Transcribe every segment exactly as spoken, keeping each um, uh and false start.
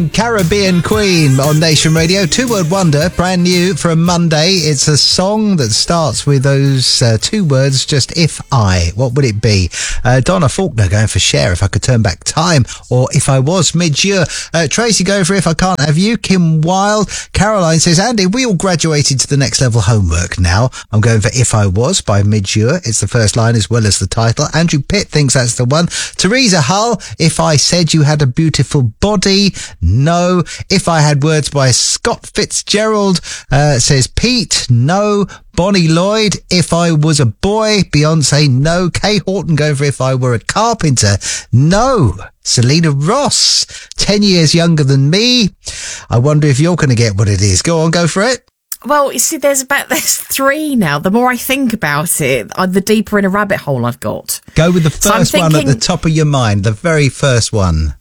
Caribbean Queen on Nation Radio. Two-word wonder, brand new from Monday. It's a song that starts with those uh, two words, just if I. What would it be? Uh, Donna Faulkner going for Cher, If I Could Turn Back Time, or If I Was Mid-Year. Uh, Tracy going for If I Can't Have You. Kim Wilde. Caroline says, Andy, we all graduated to the next level homework now. I'm going for If I Was by Mid-Year. It's the first line as well as the title. Andrew Pitt thinks that's the one. Teresa Hull, If I Said You Had a Beautiful Body. No. If I Had Words by Scott Fitzgerald, uh, says Pete. No. Bonnie Lloyd, If I Was a Boy. Beyonce, no. Kay Horton going for If I Were a Carpenter. No. Selena Ross, ten years younger than me. I wonder if you're going to get what it is. Go on, go for it. Well, you see, there's about there's three now. The more I think about it, uh, the deeper in a rabbit hole I've got. Go with the first so one thinking, at the top of your mind, the very first one.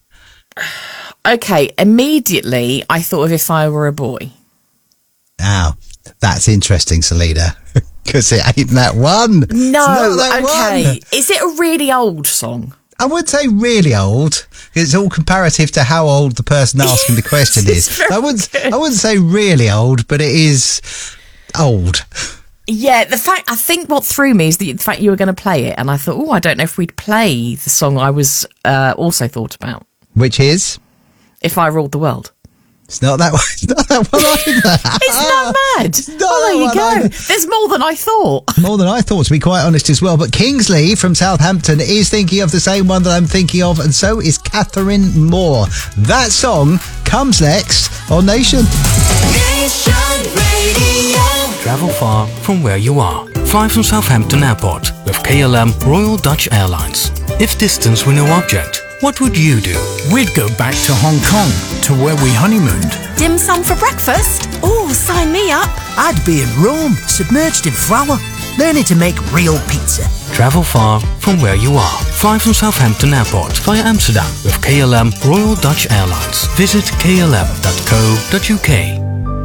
Okay, immediately I thought of If I Were a Boy. Now, that's interesting, Selena, because it ain't that one. No, that okay. one. Is it a really old song? I would say really old. It's all comparative to how old the person asking the question is. I wouldn't, I wouldn't say really old, but it is old. Yeah, the fact, I think what threw me is the fact you were going to play it, and I thought, oh, I don't know if we'd play the song I was uh, also thought about. Which is? If I Ruled the World. It's not that one. It's not that one either. Isn't that mad? It's not well, there that you one go. either. There's more than I thought. More than I thought, to be quite honest as well. But Kingsley from Southampton is thinking of the same one that I'm thinking of, and so is Catherine Moore. That song comes next on Nation. Nation Radio. Travel far from where you are. Fly from Southampton Airport with K L M Royal Dutch Airlines. If distance were no object, what would you do? We'd go back to Hong Kong, to where we honeymooned. Dim sum for breakfast? Oh, sign me up. I'd be in Rome, submerged in flour, learning to make real pizza. Travel far from where you are. Fly from Southampton Airport via Amsterdam with K L M Royal Dutch Airlines. Visit k l m dot co dot u k.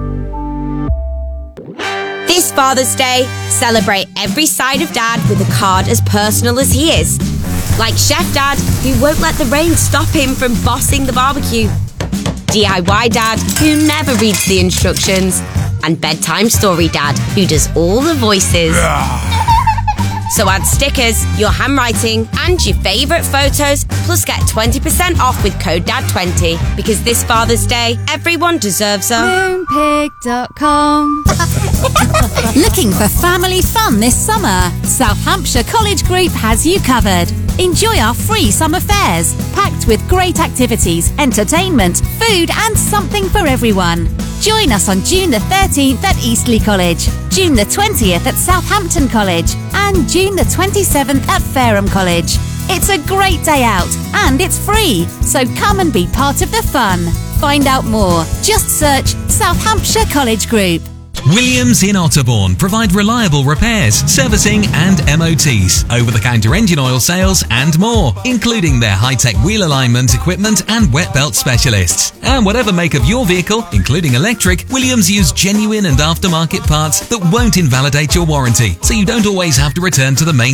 This Father's Day, celebrate every side of Dad with a card as personal as he is. Like Chef Dad, who won't let the rain stop him from bossing the barbecue. D I Y Dad, who never reads the instructions. And Bedtime Story Dad, who does all the voices. So add stickers, your handwriting, and your favourite photos, plus get twenty percent off with code dad twenty. Because this Father's Day, everyone deserves a... Moonpig dot com. Looking for family fun this summer? South Hampshire College Group has you covered. Enjoy our free summer fairs, packed with great activities, entertainment, food and something for everyone. Join us on June the thirteenth at Eastleigh College, June the twentieth at Southampton College and June the twenty-seventh at Fareham College. It's a great day out and it's free, so come and be part of the fun. Find out more. Just search South Hampshire College Group. Williams in Otterbourne provide reliable repairs, servicing and M O Ts, over-the-counter engine oil sales and more, including their high-tech wheel alignment equipment and wet belt specialists. And whatever make of your vehicle, including electric, Williams use genuine and aftermarket parts that won't invalidate your warranty, so you don't always have to return to the main